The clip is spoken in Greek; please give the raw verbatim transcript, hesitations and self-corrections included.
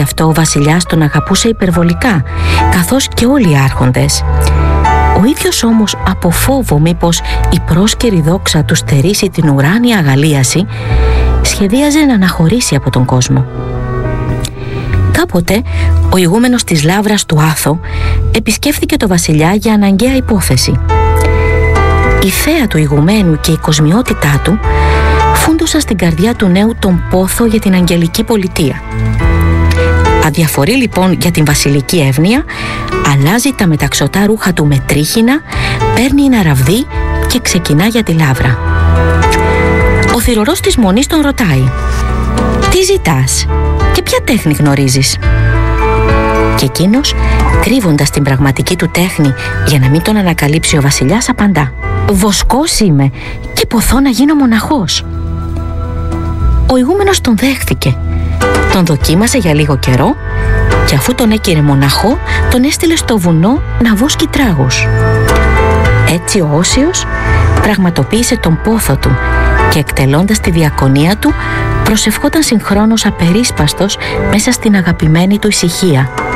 αυτό ο βασιλιάς τον αγαπούσε υπερβολικά, καθώς και όλοι οι άρχοντες. Ο ίδιος όμως, από φόβο μήπως η πρόσκαιρη δόξα του στερήσει την ουράνια αγαλίαση, σχεδίαζε να αναχωρήσει από τον κόσμο. Κάποτε ο ηγούμενος της Λαύρας του Άθο επισκέφθηκε το βασιλιά για αναγκαία υπόθεση. Η θέα του ηγουμένου και η κοσμιότητά του φούντωσαν στην καρδιά του νέου τον πόθο για την αγγελική πολιτεία. Αδιαφορεί λοιπόν για την βασιλική εύνοια, αλλάζει τα μεταξωτά ρούχα του με τρίχινα, παίρνει ένα ραβδί και ξεκινά για τη Λαύρα. Ο θυρωρός της Μονής τον ρωτάει: «Τι ζητάς και ποια τέχνη γνωρίζεις?» Και εκείνος, κρύβοντας την πραγματική του τέχνη για να μην τον ανακαλύψει ο βασιλιάς, απαντά: «Βοσκός είμαι και ποθώ να γίνω μοναχός». Ο ηγούμενος τον δέχθηκε, τον δοκίμασε για λίγο καιρό και αφού τον έκυρε μοναχό, τον έστειλε στο βουνό να βόσκει τράγους. Έτσι ο Όσιος πραγματοποίησε τον πόθο του και εκτελώντας τη διακονία του προσευχόταν συγχρόνως απερίσπαστος μέσα στην αγαπημένη του ησυχία.